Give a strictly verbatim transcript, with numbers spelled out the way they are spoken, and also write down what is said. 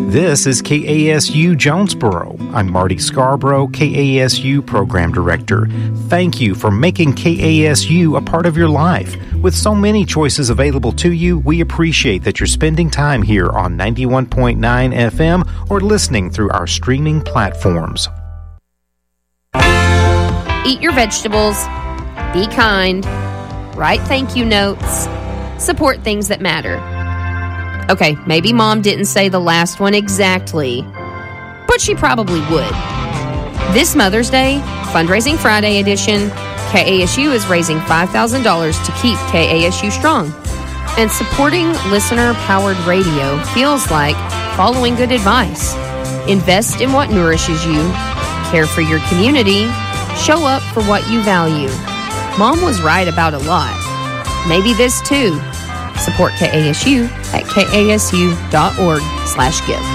This is K A S U Jonesboro. I'm Marty Scarborough, K A S U Program Director. Thank you for making K A S U a part of your life. With so many choices available to you, we appreciate that you're spending time here on ninety-one point nine F M or listening through our streaming platforms. Eat your vegetables. Be kind. Write thank you notes. Support things that matter. Okay, maybe Mom didn't say the last one exactly, but she probably would. This Mother's Day, Fundraising Friday edition, K A S U is raising five thousand dollars to keep K A S U strong. And supporting listener-powered radio feels like following good advice. Invest in what nourishes you, care for your community, show up for what you value. Mom was right about a lot. Maybe this too. Support K A S U at kasu.org slash give.